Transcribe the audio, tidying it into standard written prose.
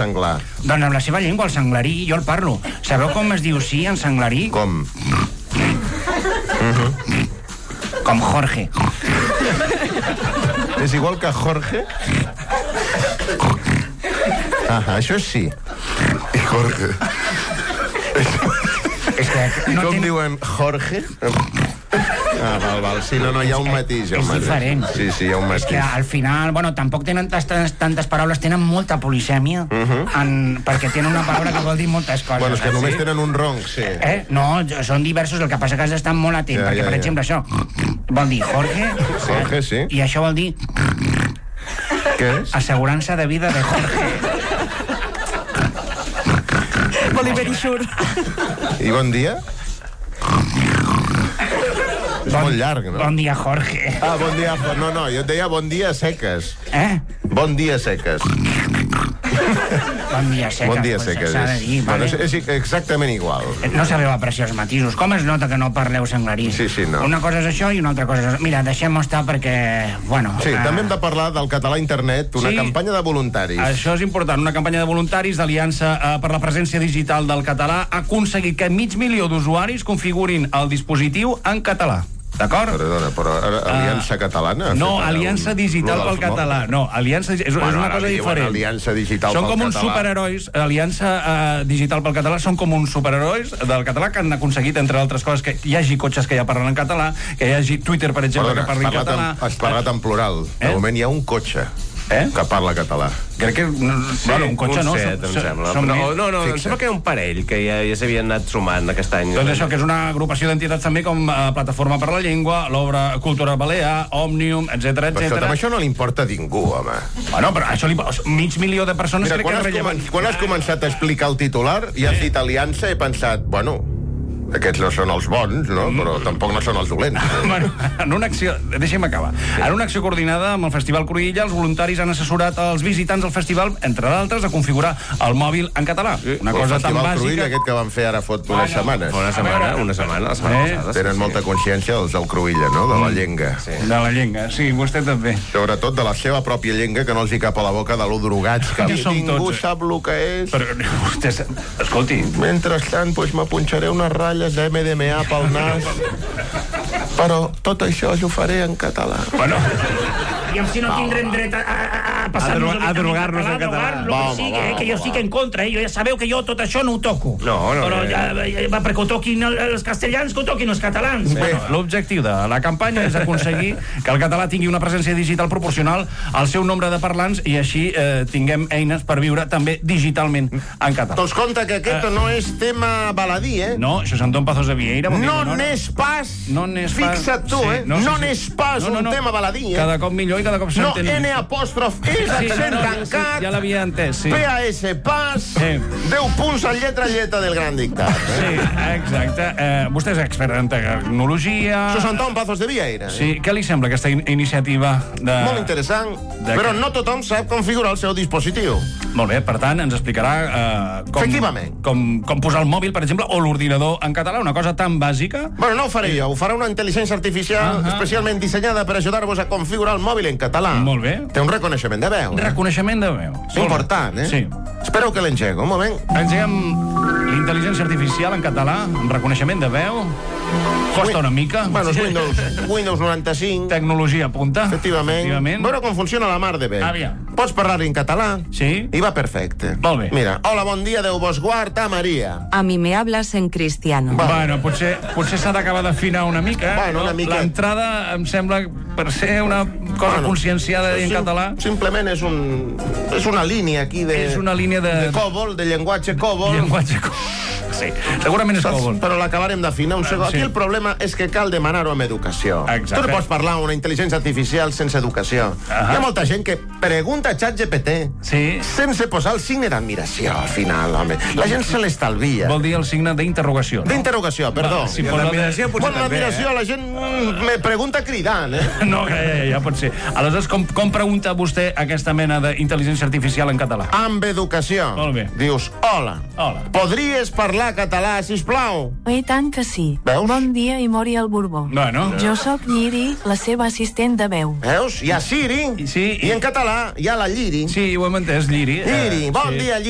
senglar? Doncs amb la seva llengua, el senglarí, jo el parlo. Sabeu com es diu sí en senglarí? Com? Com Jorge. És igual que Jorge? Això sí. I Jorge. És que no Com ten... diuen Jorge? Val. Sí, no, hi ha un matís. És diferent. Sí, hi ha un matís. És que al final, bueno, tampoc tenen tantes paraules, tenen molta polisèmia, perquè tenen una paraula que vol dir moltes coses. Bueno, és que només tenen un ronc, sí. No, són diversos, el que passa que has d'estar molt atent, perquè, per exemple, això vol dir Jorge. Jorge, sí. I això vol dir... Què és? Assegurança de vida de Jorge. Boliverisur. I bon dia? És molt llarg, no? Bon dia, Jorge. Bon dia. No, jo et deia bon dia seques. Bon dia seques. Bon dia, seques. Bon dia seques. S'ha de dir, vale? És exactament igual. No sabeu apreciar els matisos. Com es nota que no parleu senglarí? Sí, no. Una cosa és això i una altra cosa és... Mira, deixem-ho estar perquè... Bueno... Sí, també hem de parlar del català a internet, una campanya de voluntaris. Això és important. Una campanya de voluntaris d'Aliança per la presència digital del català ha aconseguit que 500.000 d'usuaris configurin el dispositiu en català. D'acord? Perdona, però Aliança Catalana? No, Aliança Digital pel Català. No, Aliança és una cosa diferent. Aliança Digital pel Català. Són com uns superherois. Aliança Digital pel Català són com uns superherois del català que han aconseguit, entre altres coses, que hi hagi cotxes que ja parlen en català, que hi hagi Twitter, per exemple, que parli en català. Has parlat en plural. De moment hi ha un cotxe que parla català. Crec que... Bueno, un cotxe no. Em sembla. No, em sembla que hi ha un parell que ja s'havien anat sumant aquest any. Doncs això, que és una agrupació d'entitats també com Plataforma per la Llengua, l'Obra Cultura Balear, Òmnium, etc. Però també això no li importa a ningú, home. Bueno, però això 500.000 de persones crec que és rellevant. Quan has començat a explicar el titular i has dit Aliança, he pensat, bueno... Aquests no són els bons, no? Però tampoc no són els dolents. Bueno, en una acció... Deixa'm acabar. En una acció coordinada amb el Festival Cruïlla, els voluntaris han assessorat als visitants del festival, entre d'altres, a configurar el mòbil en català. Una cosa tan bàsica... Cruïlla, aquest que van fer ara fot unes setmanes. Una setmana, la setmana passada. Tenen molta consciència els del Cruïlla, no? De la llengua. De la llengua, sí, vostè també. Sobretot de la seva pròpia llengua, que no els hi cap a la boca de lo drogats, que ningú sap el que és. Però vostè... Escolti... Mentrestant, doncs m'apunxaré unes ratlles de MDMA pel nas, però tot això jo ho faré en català. Bueno, i si no tindrem dret a passar-nos a drogar-nos en català. Que jo estic en contra, ja sabeu que jo tot això no ho toco. No. Però perquè ho toquin els castellans, que ho toquin els catalans. L'objectiu de la campanya és aconseguir que el català tingui una presència digital proporcional al seu nombre de parlants i així tinguem eines per viure també digitalment en català. Doncs compte que aquest no és tema baladí, No, això és Antón Pazos de Vieira. No n'és pas. Fixa't tu, no n'és pas un tema baladí. Cada cop millor i cada cop s'entén. No, N apòstrof, és accent tancat. Ja l'havia entès, sí. PAS pas, 10 punts a lletra del gran dictat. Sí, exacte. Vostè és expert en tecnologia. Això és Antón Pazos de Vieira. Sí, què li sembla aquesta iniciativa? Molt interessant, però no tothom sap configurar el seu dispositiu. Molt bé, per tant, ens explicarà com posar el mòbil, per exemple, o l'ordinador en català, una cosa tan bàsica. Bueno, no ho faré jo, ho farà una intel·ligència artificial especialment dissenyada per ajudar-vos a configurar el mòbil en català. Molt bé. Té un reconeixement de veu. Reconeixement de veu. Important, Sí. Espero que l'engego, un moment. Engeguem l'intel·ligència artificial en català, amb reconeixement de veu. Costa una mica. Bueno, és Windows 95. Tecnologia punta. Efectivament. Veure com funciona la mar de bé. Pots parlar en català? Sí. I va perfecte. Molt bé. Mira, hola, bon dia, Déu vos guard, a Maria. A mi me hablas en cristiano. Bueno, potser s'ha d'acabar d'afinar una mica. Bueno, una mica. L'entrada em sembla, per ser una cosa conscienciada en català... Simplement és una línia aquí de... És una línia de... De COBOL, de llenguatge COBOL. Llenguatge COBOL. Sí, segurament és COBOL. Però l'acabarem d'afinar un segon. Aquí el problema és que cal demanar-ho amb educació. Tu no pots parlar amb una intel·ligència artificial sense educació. Hi ha molta gent que pregunta a ChatGPT sense posar el signe d'admiració al final, home. La gent se l'estalvia. Vol dir el signe d'interrogació, no? D'interrogació, perdó. L'admiració potser també, l'admiració la gent me pregunta cridant, No, ja pot ser. Aleshores, com pregunta vostè aquesta mena d'intel·ligència artificial en català? Amb educació. Molt bé. Dius, hola. Podries parlar català, sisplau? I tant que sí. Veus? Bon dia i mori el Borbó. Bueno. Jo sóc Lliri, la seva assistent de veu. Veus? Hi ha Siri i en català hi ha la Lliri. Sí, ho hem entès, Lliri. Lliri, bon dia, Lliri.